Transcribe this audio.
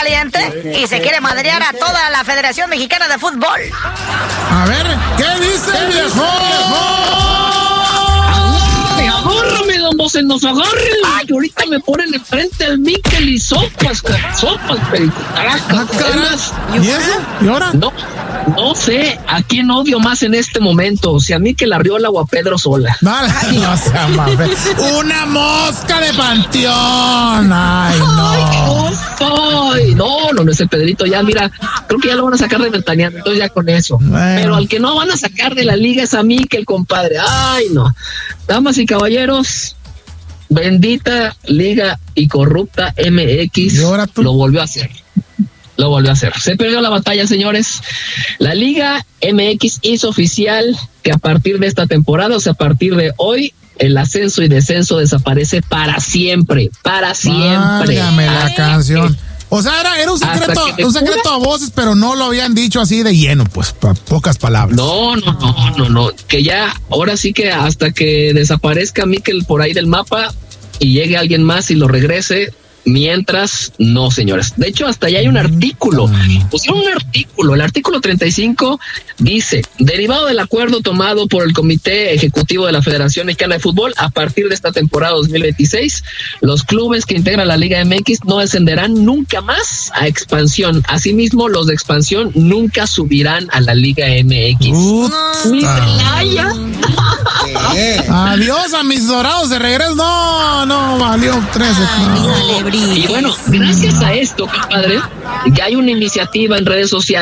caliente y se quiere madrear a toda la Federación Mexicana de Fútbol. A ver, ¿qué dice el viejo? Agárrame, don Bose, nos agarre. Ay, ahorita me ponen enfrente al Mikel y sopas, Caras. ¿Y eso? ¿Y ahora? No sé a quién odio más en este momento, si a Mikel Arriola o a Pedro Sola. Vale, no sea mafe. Una mosca de panteón. Ay, no. Ay, no, ese Pedrito ya, mira, creo que ya lo van a sacar de Ventaneando, entonces ya con eso. Bueno. Pero al que no van a sacar de la liga es a Mikel, compadre. Ay, no. Damas y caballeros, bendita liga y corrupta MX lo volvió a hacer. Se perdió la batalla, señores. La Liga MX hizo oficial que a partir de esta temporada, o sea, a partir de hoy, el ascenso y descenso desaparece para siempre. Válgame la canción. O sea, era un secreto a voces, pero no lo habían dicho así de lleno, pues, pocas palabras. No, que ya, ahora sí que hasta que desaparezca Mikel por ahí del mapa y llegue alguien más y lo regrese. Mientras, no, señores. De hecho, hasta allá hay un artículo. Pusieron un artículo. El artículo 35 dice: derivado del acuerdo tomado por el Comité Ejecutivo de la Federación Mexicana de Fútbol, a partir de esta temporada 2026, los clubes que integran la Liga MX no descenderán nunca más a expansión. Asimismo, los de expansión nunca subirán a la Liga MX. ¡Mi playa! Adiós a mis dorados de regreso. No, valió 13. Y bueno, gracias a esto, compadre, ya hay una iniciativa en redes sociales